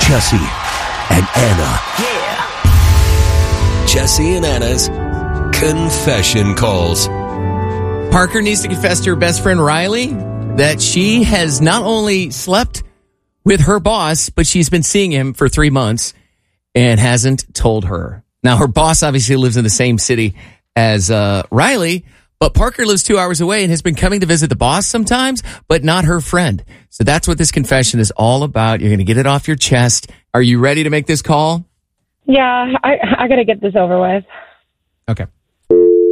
Jesse and Anna. Yeah. Jesse and Anna's Confession Calls. Parker needs to confess to her best friend Riley that she has not only slept with her boss, but she's been seeing him for 3 months and hasn't told her. Now, her boss obviously lives in the same city as Riley, but Parker lives 2 hours away and has been coming to visit the boss sometimes, but not her friend. So that's what this confession is all about. You're going to get it off your chest. Are you ready to make this call? Yeah, I got to get this over with. Okay.